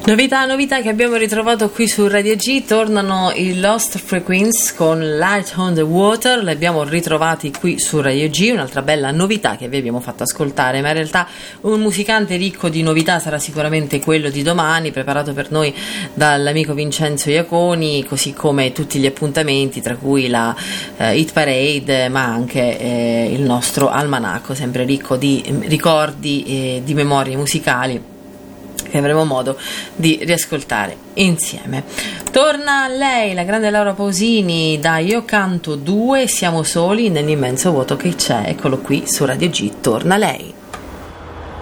Novità che abbiamo ritrovato qui su Radio G. Tornano i Lost Frequencies con Light on the Water. Li abbiamo ritrovati qui su Radio G, un'altra bella novità che vi abbiamo fatto ascoltare, ma in realtà un musicante ricco di novità sarà sicuramente quello di domani, preparato per noi dall'amico Vincenzo Iaconi, così come tutti gli appuntamenti, tra cui la Hit Parade, ma anche il nostro almanacco, sempre ricco di ricordi e di memorie musicali che avremo modo di riascoltare insieme. Torna lei, la grande Laura Pausini, da Io canto 2, siamo soli nell'immenso vuoto che c'è. Eccolo qui su Radio G, torna lei.